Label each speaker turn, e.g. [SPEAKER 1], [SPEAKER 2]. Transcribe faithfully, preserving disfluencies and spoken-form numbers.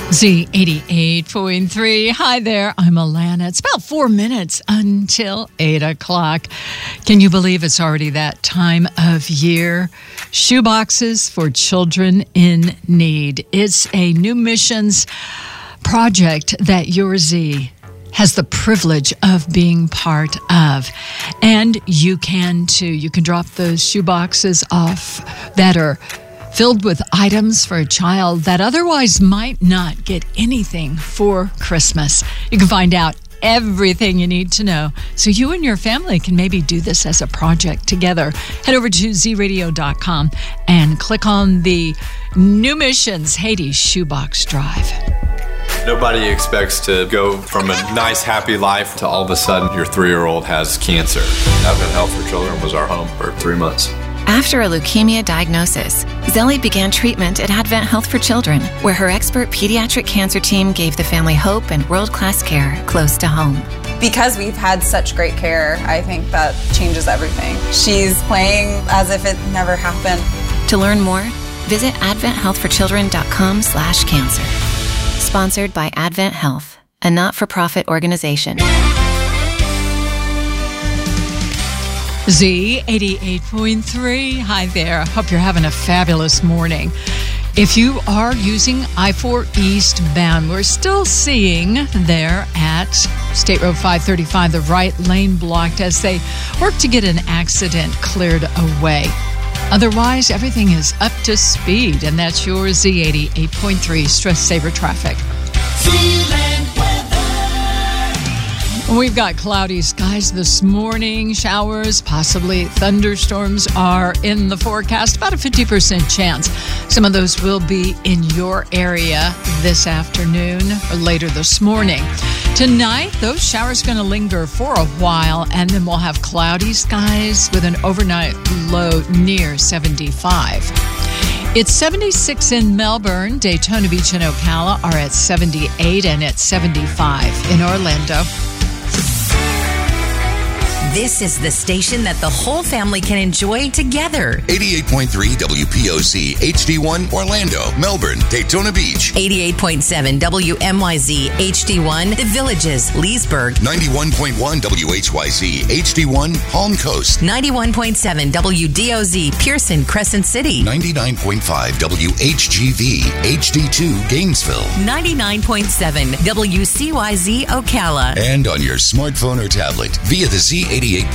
[SPEAKER 1] Z eighty-eight point three. Hi there, I'm Alana. It's about four minutes until eight o'clock. Can you believe it's already that time of year? Shoeboxes for children in need. It's a New Missions project that your Z has the privilege of being part of. And you can too. You can drop those shoeboxes off that are filled with items for a child that otherwise might not get anything for Christmas. You can find out everything you need to know so you and your family can maybe do this as a project together. Head over to z radio dot com and click on the New Missions Haiti Shoebox Drive.
[SPEAKER 2] Nobody expects to go from a nice, happy life to all of a sudden your three-year-old has cancer. Advent Health for Children was our home for three months.
[SPEAKER 3] After a leukemia diagnosis, Zelly began treatment at Advent Health for Children, where her expert pediatric cancer team gave the family hope and world-class care close to home.
[SPEAKER 4] Because we've had such great care, I think that changes everything. She's playing as if it never happened.
[SPEAKER 3] To learn more, visit advent health for children dot com slash cancer. Sponsored by Advent Health, a not-for-profit organization.
[SPEAKER 1] Z eighty-eight point three. Hi there. Hope you're having a fabulous morning. If you are using I four eastbound, we're still seeing there at State Road five thirty-five the right lane blocked as they work to get an accident cleared away. Otherwise, everything is up to speed, and that's your Z eighty-eight point three Stress Saver Traffic. We've got cloudy skies this morning. Showers, possibly thunderstorms are in the forecast. About a fifty percent chance. Some of those will be in your area this afternoon or later this morning. Tonight, those showers are going to linger for a while, and then we'll have cloudy skies with an overnight low near seventy-five. It's seventy-six in Melbourne. Daytona Beach and Ocala are at seventy-eight and at seventy-five in Orlando.
[SPEAKER 5] This is the station that the whole family can enjoy together.
[SPEAKER 6] eighty-eight point three W P O C H D one Orlando, Melbourne, Daytona Beach.
[SPEAKER 5] eighty-eight point seven W M Y Z H D one The Villages, Leesburg.
[SPEAKER 6] ninety-one point one W H Y Z H D one Palm Coast.
[SPEAKER 5] ninety-one point seven W D O Z Pearson, Crescent City.
[SPEAKER 6] ninety-nine point five W H G V H D two Gainesville.
[SPEAKER 5] ninety-nine point seven W C Y Z Ocala.
[SPEAKER 6] And on your smartphone or tablet via the Z eighty-eight